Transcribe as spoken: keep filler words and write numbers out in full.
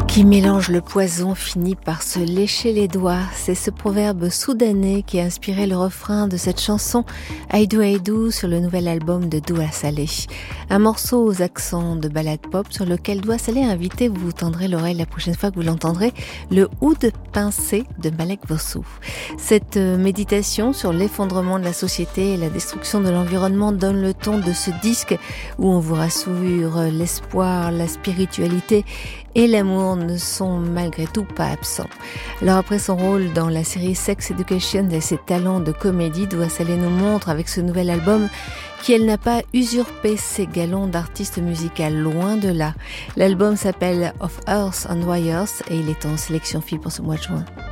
Qui mélange le poison finit par se lécher les doigts. C'est ce proverbe soudanais qui a inspiré le refrain de cette chanson Aïdou Aïdou sur le nouvel album de Doua Salé. Un morceau aux accents de ballade pop sur lequel Doua Salé a invité, vous vous tendrez l'oreille la prochaine fois que vous l'entendrez, le oud pincé de Malek Vossou. Cette méditation sur l'effondrement de la société et la destruction de l'environnement donne le ton de ce disque où on vous rassure, l'espoir, la spiritualité et l'amour ne sont malgré tout pas absents. Alors après son rôle dans la série Sex Education et ses talents de comédie, Doua Salé nous montre avec ce nouvel album qu'elle n'a pas usurpé ses galons d'artiste musicale, loin de là. L'album s'appelle Of Earth and Wires et il est en sélection fille pour ce mois de juin.